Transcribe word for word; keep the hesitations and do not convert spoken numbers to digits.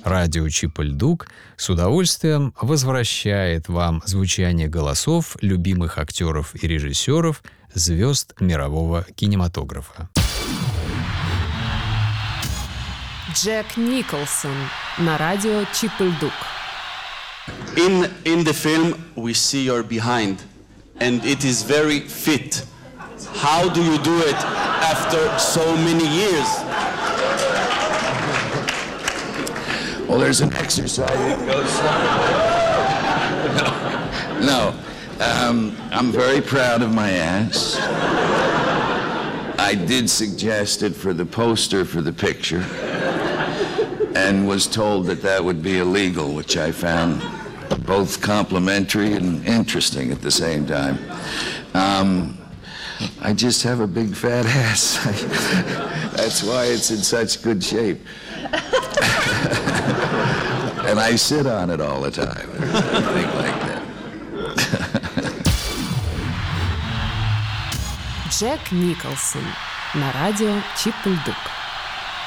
Радио Чип-и-Ль-Дук с удовольствием возвращает вам звучание голосов любимых актеров и режиссеров, звезд мирового кинематографа. Джек Николсон на радио Чип-и-Ль-Дук. In in the film we see your behind, and it is very fit. How do you do it after so many years? Well, there's an exercise that goes. No, um, I'm very proud of my ass. I did suggest it for the poster for the picture, and was told that that would be illegal, which I found both complimentary and interesting at the same time. Um, I just have a big fat ass. That's why it's in such good shape. And I sit on it all the time. Think like that. Джек Николсон на радио Чип-и-Ль-Дук.